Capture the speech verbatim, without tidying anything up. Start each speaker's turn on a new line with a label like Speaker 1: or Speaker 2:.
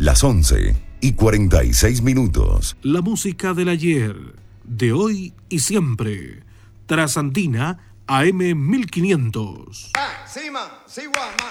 Speaker 1: Las once y cuarenta y seis minutos.
Speaker 2: La música del ayer, de hoy y siempre. Trasandina A M mil quinientos.
Speaker 3: Ah, sí, man. Sí, man.